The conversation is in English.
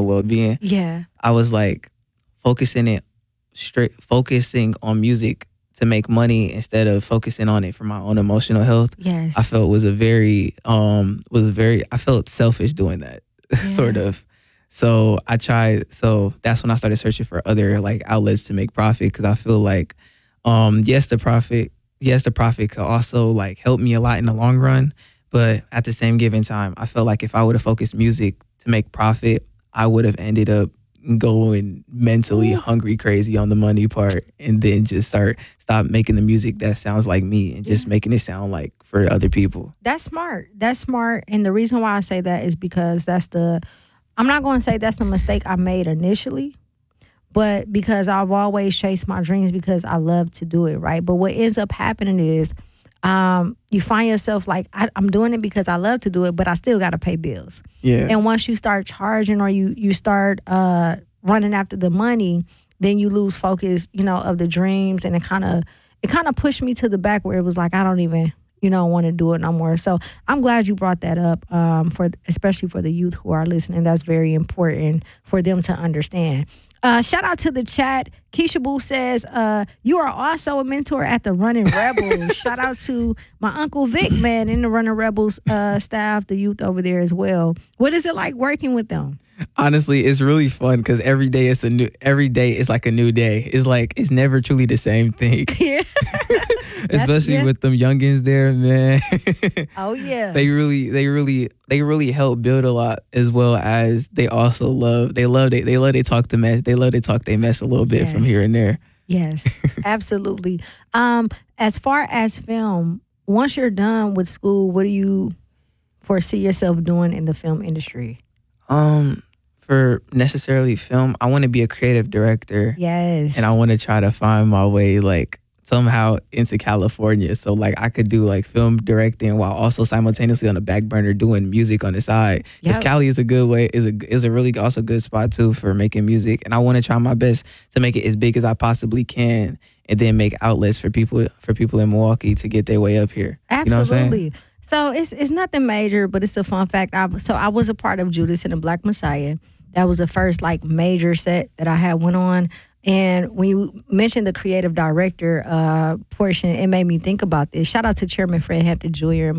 emotional well-being. Yeah. I was like focusing on music to make money instead of focusing on it for my own emotional health. Yes. I felt I felt selfish doing that. Sort of. So that's when I started searching for other like outlets to make profit, because I feel like yes, the profit could also like help me a lot in the long run, but at the same given time, I felt like if I would have focused music to make profit, I would have ended up going mentally hungry crazy on the money part, and then just stop making the music that sounds like me and just making it sound like for other people. That's smart. That's smart. And the reason why I say that is because I'm not going to say that's the mistake I made initially, but because I've always chased my dreams because I love to do it, right? But what ends up happening is you find yourself like, I'm doing it because I love to do it, but I still got to pay bills. Yeah. And once you start charging, or you start running after the money, then you lose focus, of the dreams. And it kind of pushed me to the back where it was like, I don't even, want to do it no more. So I'm glad you brought that up, especially for the youth who are listening. That's very important for them to understand. Shout out to the chat. Keisha Boo says, you are also a mentor at the Running Rebels. Shout out to my Uncle Vic, man, in the Running Rebels staff, the youth over there as well. What is it like working with them? Honestly, it's really fun because every day is like a new day. It's like it's never truly the same thing. Yeah. Especially with them youngins there, man. Oh yeah. They really help build a lot, as well as they also love they talk to mess. They love to talk they mess a little bit from here and there. Yes, absolutely. As far as film, once you're done with school, what do you foresee yourself doing in the film industry? For necessarily film, I want to be a creative director. Yes. And I want to try to find my way like somehow into California. So like I could do like film directing while also simultaneously on the back burner doing music on the side. Because Cali is a good way, is a really also good spot too for making music. And I want to try my best to make it as big as I possibly can, and then make outlets for people in Milwaukee to get their way up here. Absolutely. You know what I'm saying? So it's nothing major, but it's a fun fact. I was a part of Judas and the Black Messiah. That was the first like major set that I had went on. And when you mentioned the creative director portion, it made me think about this. Shout out to Chairman Fred Hampton Jr.